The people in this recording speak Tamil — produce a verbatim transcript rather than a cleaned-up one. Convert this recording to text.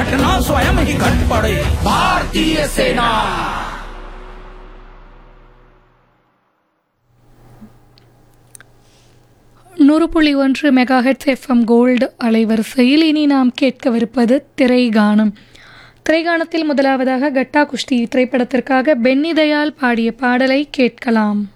घटना स्वयं ही घट पड़े। भारतीय सेना। நூறு புள்ளி ஒன்று மெகாஹெட்ஸ் எஃப்எம் கோல்டு அலைவரிசையில் இனி நாம் கேட்கவிருப்பது திரைகானம். திரைகானத்தில் முதலாவதாக கட்டா குஷ்தி திரைப்படத்திற்காக பென்னி தயாள் பாடிய பாடலை கேட்கலாம்.